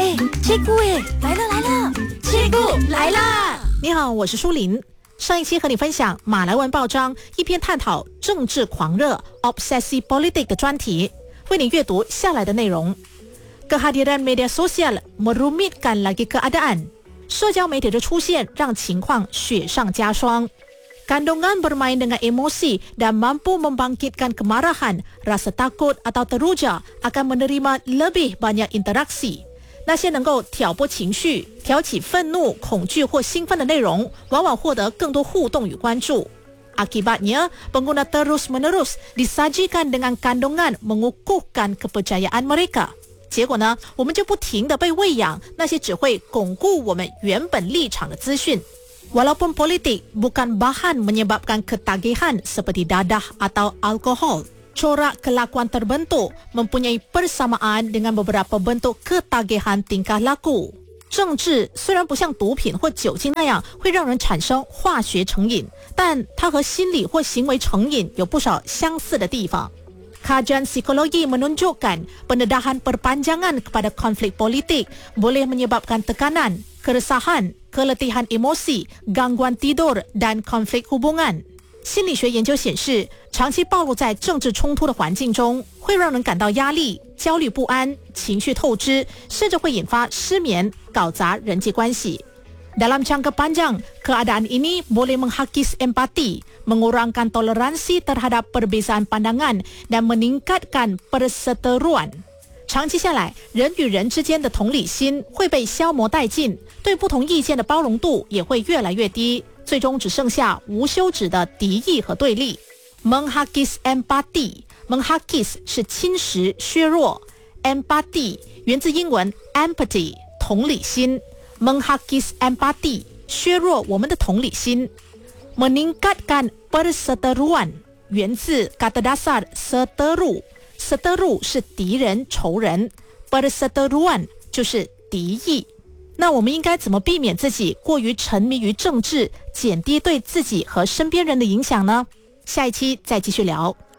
哎，Cikgu来了， Cikgu来啦！ 你好，我是舒琳。上一期和你分享马来文报章一篇探讨政治狂热 Obsesi Politik 的专题，为你阅读下来的内容。Kehadiran media sosial merumitkan lagi keadaan。社交媒体的出现让情况雪上加霜。Kandungan bermain dengan emosi dan mampu membangkitkan kemarahan, rasa takut atau teruja akan menerima lebih banyak interaksi。那些能够挑拨情绪、挑起愤怒、恐惧或兴奋的内容，往往获得更多互动与关注。Akibatnya, pengguna terus-menerus disajikan dengan kandungan mengukuhkan kepercayaan mereka。结果呢，我们就不停地被喂养那些只会巩固我们原本立场的资讯。Walaupun politik bukan bahan menyebabkan ketagihan seperti dadah atau alkohol。Corak kelakuan terbentuk mempunyai persamaan dengan beberapa bentuk ketagihan tingkah laku。政治虽然不像毒品或酒精那样会让人产生化学成瘾，但它和心理或行为成瘾有不少相似的地方。Kajian psikologi menunjukkan pendedahan perpanjangan kepada konflik politik boleh menyebabkan tekanan, keresahan, keletihan emosi, gangguan tidur dan konflik hubungan。心理学研究显示，长期暴露在政治冲突的环境中，会让人感到压力、焦虑不安、情绪透支，甚至会引发失眠，搞砸人际关系。Dalam jangka panjang, keadaan ini boleh menghakis empati, mengurangkan toleransi terhadap perbezaan pandangan dan meningkatkan perseteruan。长期下来，人与人之间的同理心会被消磨殆尽，对不同意见的包容度也会越来越低，最终只剩下无休止的敌意和对立。Menghakis empati， menghakis 是侵蚀、削弱 ，empati 源自英文 empathy， 同理心。Menghakis empati 削弱我们的同理心。Meningkatkan perseteruan 源自 kata dasar seteru，seteru 是敌人、仇人 ，perseteruan 就是敌意。那我们应该怎么避免自己过于沉迷于政治，减低对自己和身边人的影响呢？下一期再继续聊。